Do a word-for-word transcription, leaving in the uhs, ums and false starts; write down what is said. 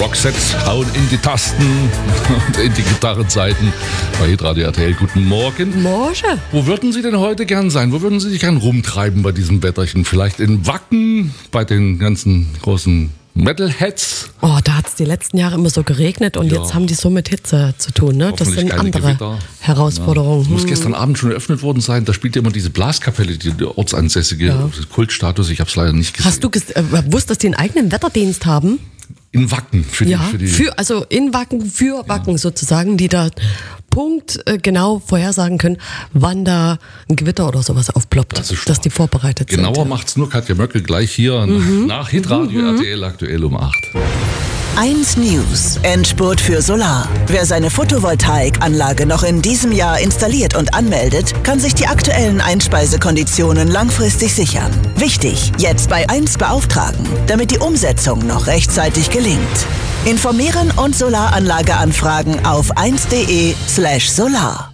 Roxette hauen in die Tasten und in die Gitarrenseiten bei Hitradio R T L. Guten Morgen. Morgen. Wo würden Sie denn heute gern sein? Wo würden Sie sich gern rumtreiben bei diesem Wetterchen? Vielleicht in Wacken, bei den ganzen großen Metalheads? Oh, da hat es die letzten Jahre immer so geregnet und Ja. jetzt haben die so mit Hitze zu tun. Ne? Das sind keine andere Gewitter. Herausforderungen. Ja. Muss Hm. gestern Abend schon eröffnet worden sein. Da spielt ja immer diese Blaskapelle, die, die ortsansässige Ja. Kultstatus. Ich habe es leider nicht gesehen. Hast du ges- äh, gewusst, dass die einen eigenen Wetterdienst haben? In Wacken für die, Ja, für die für, also in Wacken, für Wacken sozusagen, die da Punkt äh, genau vorhersagen können, wann da ein Gewitter oder sowas aufploppt, Das ist stark. dass die vorbereitet Genauer sind. macht's nur Katja Möckel gleich hier nach Hitradio R T L aktuell um acht. eins News. Endspurt für Solar. Wer seine Photovoltaikanlage noch in diesem Jahr installiert und anmeldet, kann sich die aktuellen Einspeisekonditionen langfristig sichern. Wichtig, jetzt bei eins beauftragen, damit die Umsetzung noch rechtzeitig gelingt. Informieren und Solaranlage anfragen auf eins punkt de slash solar.